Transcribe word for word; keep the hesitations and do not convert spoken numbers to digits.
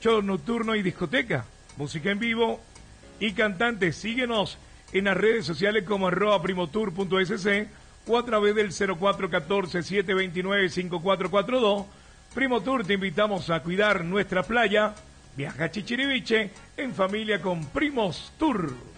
show nocturno y discoteca, música en vivo y cantantes. Síguenos en las redes sociales como arroba primotour.sc o a través del cero cuatro uno cuatro, siete dos nueve, cinco cuatro cuatro dos. Primo Tour, te invitamos a cuidar nuestra playa. Viaja a Chichiriviche en familia con Primos Tour.